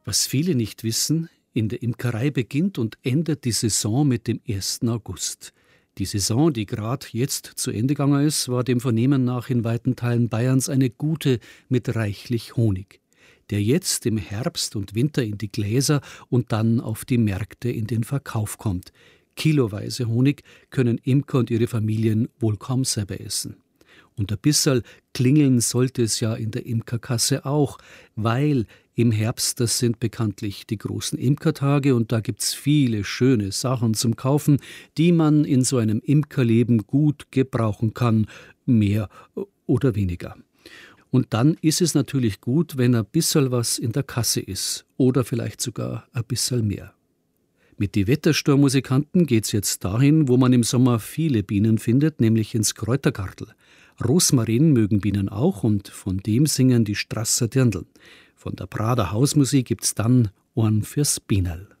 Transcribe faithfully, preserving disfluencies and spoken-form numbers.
Was viele nicht wissen, in der Imkerei beginnt und endet die Saison mit dem ersten August. Die Saison, die gerade jetzt zu Ende gegangen ist, war dem Vernehmen nach in weiten Teilen Bayerns eine gute mit reichlich Honig, der jetzt im Herbst und Winter in die Gläser und dann auf die Märkte in den Verkauf kommt. Kiloweise Honig können Imker und ihre Familien wohl kaum selber essen. Und ein bisserl klingeln sollte es ja in der Imkerkasse auch, weil im Herbst, das sind bekanntlich die großen Imkertage und da gibt's viele schöne Sachen zum Kaufen, die man in so einem Imkerleben gut gebrauchen kann, mehr oder weniger. Und dann ist es natürlich gut, wenn ein bisserl was in der Kasse ist oder vielleicht sogar ein bisserl mehr. Mit die Wettersturmmusikanten geht's jetzt dahin, wo man im Sommer viele Bienen findet, nämlich ins Kräutergartel. Rosmarin mögen Bienen auch und von dem singen die Strasser Dirndl. Von der Prader Hausmusik gibt's dann Ohren fürs Bienerl.